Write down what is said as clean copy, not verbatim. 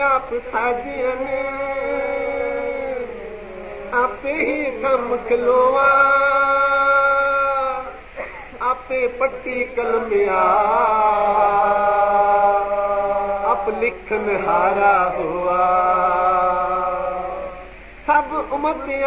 आप साजियन आपे ही कम खिलोवा आपे पट्टी कलमिया आप लिखन हारा हुआ सब उम्मतियां